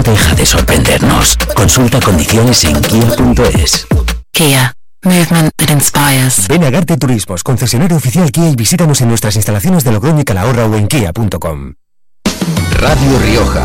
Deja de sorprendernos. Consulta condiciones en kia.es. Kia. Movement that inspires. Ven a Garte Turismos, concesionario oficial Kia, y visítanos en nuestras instalaciones de Logroño y Calahorra o en kia.com. Radio Rioja.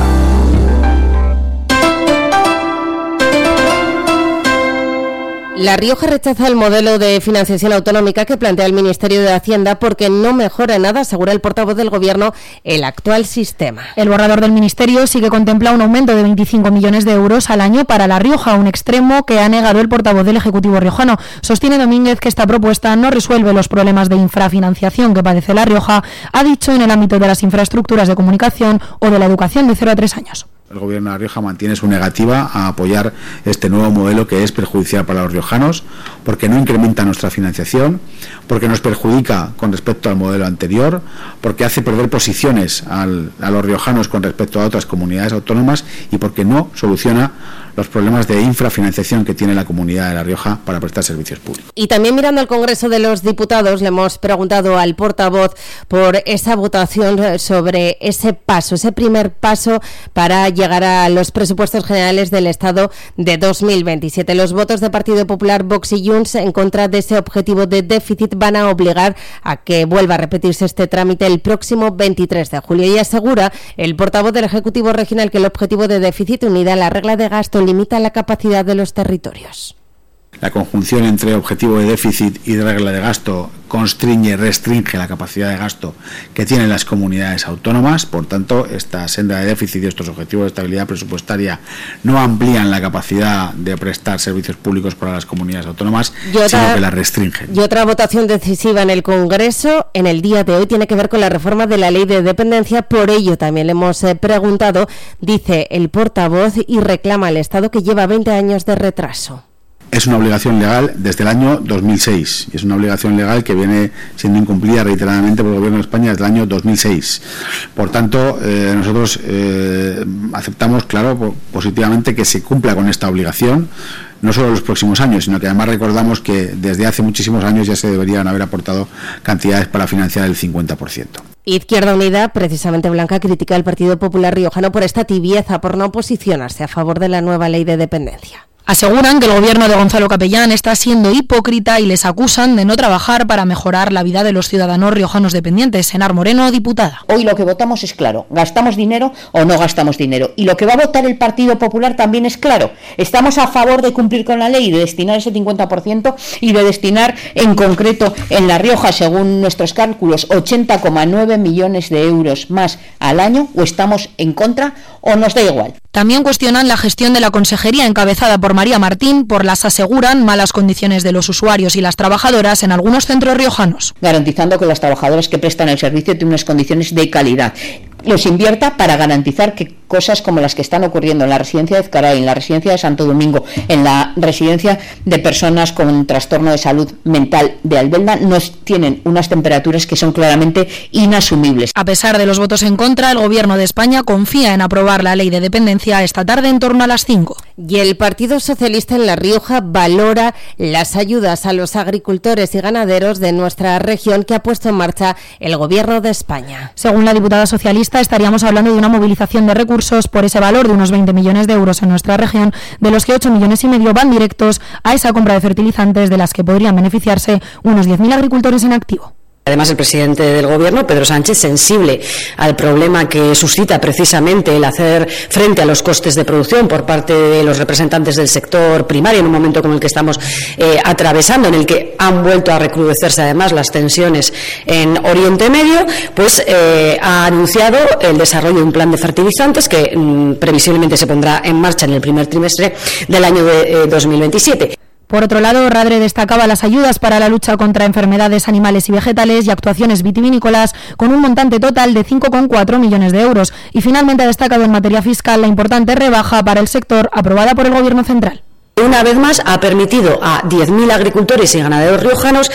La Rioja rechaza el modelo de financiación autonómica que plantea el Ministerio de Hacienda porque no mejora en nada, asegura el portavoz del Gobierno, el actual sistema. El borrador del Ministerio sí que contempla un aumento de 25 millones de euros al año para La Rioja, un extremo que ha negado el portavoz del Ejecutivo riojano. Sostiene Domínguez que esta propuesta no resuelve los problemas de infrafinanciación que padece La Rioja, ha dicho, en el ámbito de las infraestructuras de comunicación o de la educación de 0 a 3 años. El Gobierno de La Rioja mantiene su negativa a apoyar este nuevo modelo que es perjudicial para los riojanos, porque no incrementa nuestra financiación, porque nos perjudica con respecto al modelo anterior, porque hace perder posiciones a los riojanos con respecto a otras comunidades autónomas y porque no soluciona los problemas de infrafinanciación que tiene la comunidad de La Rioja para prestar servicios públicos. Y también mirando al Congreso de los Diputados, le hemos preguntado al portavoz por esa votación sobre ese primer paso para llegar a los presupuestos generales del Estado de 2027. Los votos de Partido Popular, Vox y Junts en contra de ese objetivo de déficit van a obligar a que vuelva a repetirse este trámite el próximo 23 de julio. Y asegura el portavoz del Ejecutivo Regional que el objetivo de déficit, unida a la regla de gasto, limita la capacidad de los territorios. La conjunción entre objetivo de déficit y de regla de gasto restringe la capacidad de gasto que tienen las comunidades autónomas. Por tanto, esta senda de déficit y estos objetivos de estabilidad presupuestaria no amplían la capacidad de prestar servicios públicos para las comunidades autónomas, sino que la restringen. Y otra votación decisiva en el Congreso en el día de hoy tiene que ver con la reforma de la Ley de Dependencia. Por ello también le hemos preguntado, dice el portavoz, y reclama al Estado que lleva 20 años de retraso. Es una obligación legal desde el año 2006 y es una obligación legal que viene siendo incumplida reiteradamente por el Gobierno de España desde el año 2006. Por tanto, nosotros aceptamos, claro, positivamente que se cumpla con esta obligación, no solo en los próximos años, sino que además recordamos que desde hace muchísimos años ya se deberían haber aportado cantidades para financiar el 50%. Izquierda Unida, precisamente Blanca, critica al Partido Popular riojano por esta tibieza, por no posicionarse a favor de la nueva ley de dependencia. Aseguran que el gobierno de Gonzalo Capellán está siendo hipócrita y les acusan de no trabajar para mejorar la vida de los ciudadanos riojanos dependientes. Enar Moreno, diputada. Hoy lo que votamos es claro, ¿gastamos dinero o no gastamos dinero? Y lo que va a votar el Partido Popular también es claro. Estamos a favor de cumplir con la ley y de destinar ese 50% y de destinar en concreto en La Rioja, según nuestros cálculos, 80,9 millones de euros más al año, o estamos en contra o nos da igual. También cuestionan la gestión de la consejería encabezada por María Martín por las, aseguran, malas condiciones de los usuarios y las trabajadoras en algunos centros riojanos. Garantizando que las trabajadoras que prestan el servicio tienen unas condiciones de calidad. Los invierta para garantizar que cosas como las que están ocurriendo en la residencia de Ezcaray, en la residencia de Santo Domingo, en la residencia de personas con trastorno de salud mental de Albelda, no tienen unas temperaturas que son claramente inasumibles. A pesar de los votos en contra, el Gobierno de España confía en aprobar la ley de dependencia esta tarde en torno a las 5. Y el Partido Socialista en La Rioja valora las ayudas a los agricultores y ganaderos de nuestra región que ha puesto en marcha el Gobierno de España. Según la diputada socialista, estaríamos hablando de una movilización de recursos por ese valor de unos 20 millones de euros en nuestra región, de los que 8,5 millones van directos a esa compra de fertilizantes, de las que podrían beneficiarse unos 10.000 agricultores en activo. Además, el presidente del Gobierno, Pedro Sánchez, sensible al problema que suscita precisamente el hacer frente a los costes de producción por parte de los representantes del sector primario en un momento como el que estamos atravesando, en el que han vuelto a recrudecerse además las tensiones en Oriente Medio, pues ha anunciado el desarrollo de un plan de fertilizantes que previsiblemente se pondrá en marcha en el primer trimestre del año de 2027. Por otro lado, Radre destacaba las ayudas para la lucha contra enfermedades animales y vegetales y actuaciones vitivinícolas con un montante total de 5,4 millones de euros. Y finalmente ha destacado en materia fiscal la importante rebaja para el sector aprobada por el Gobierno central. Una vez más ha permitido a 10.000 agricultores y ganaderos riojanos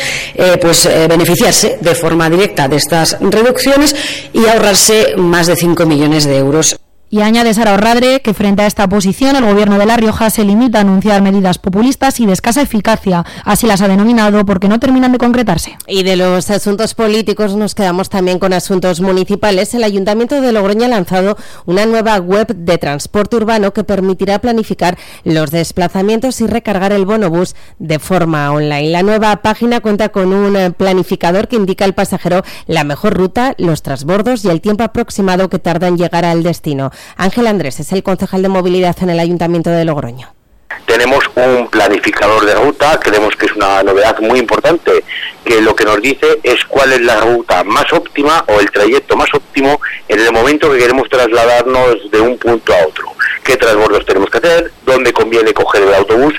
beneficiarse de forma directa de estas reducciones y ahorrarse más de 5 millones de euros. Y añade Sara Orradre que frente a esta posición el Gobierno de La Rioja se limita a anunciar medidas populistas y de escasa eficacia, así las ha denominado porque no terminan de concretarse. Y de los asuntos políticos nos quedamos también con asuntos municipales. El Ayuntamiento de Logroño ha lanzado una nueva web de transporte urbano que permitirá planificar los desplazamientos y recargar el bonobús de forma online. La nueva página cuenta con un planificador que indica al pasajero la mejor ruta, los transbordos y el tiempo aproximado que tarda en llegar al destino. Ángel Andrés es el concejal de movilidad en el Ayuntamiento de Logroño. Tenemos un planificador de ruta, creemos que es una novedad muy importante, que lo que nos dice es cuál es la ruta más óptima o el trayecto más óptimo en el momento que queremos trasladarnos de un punto a otro. Qué transbordos tenemos que hacer, dónde conviene coger el autobús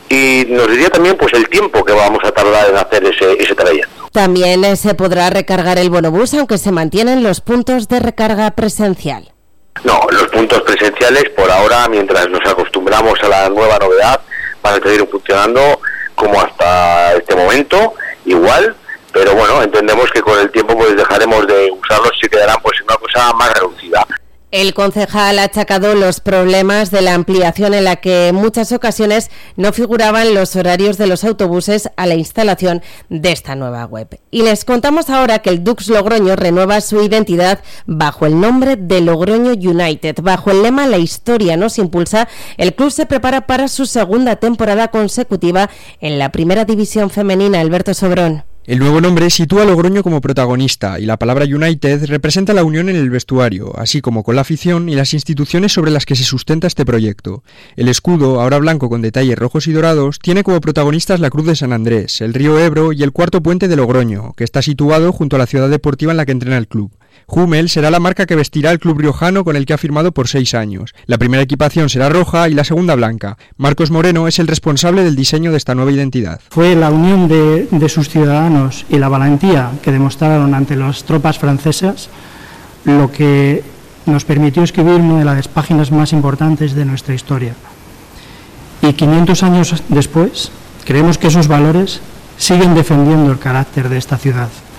y nos diría también pues el tiempo que vamos a tardar en hacer ese trayecto. También se podrá recargar el bonobús aunque se mantienen los puntos de recarga presencial. No, los puntos presenciales por ahora, mientras nos acostumbramos a la nueva novedad, van a seguir funcionando como hasta este momento, igual, pero bueno, entendemos que con el tiempo pues dejaremos de usarlos y quedarán pues en una cosa más reducida. El concejal ha achacado los problemas de la ampliación en la que en muchas ocasiones no figuraban los horarios de los autobuses a la instalación de esta nueva web. Y les contamos ahora que el Dux Logroño renueva su identidad bajo el nombre de Logroño United. Bajo el lema "La historia nos impulsa", el club se prepara para su segunda temporada consecutiva en la primera división femenina. Alberto Sobrón. El nuevo nombre sitúa a Logroño como protagonista y la palabra United representa la unión en el vestuario, así como con la afición y las instituciones sobre las que se sustenta este proyecto. El escudo, ahora blanco con detalles rojos y dorados, tiene como protagonistas la Cruz de San Andrés, el río Ebro y el cuarto puente de Logroño, que está situado junto a la ciudad deportiva en la que entrena el club. Hummel será la marca que vestirá el club riojano con el que ha firmado por 6 años. La primera equipación será roja y la segunda blanca. Marcos Moreno es el responsable del diseño de esta nueva identidad. Fue la unión de sus ciudadanos y la valentía que demostraron ante las tropas francesas lo que nos permitió escribir una de las páginas más importantes de nuestra historia. Y 500 años después, creemos que esos valores siguen defendiendo el carácter de esta ciudad.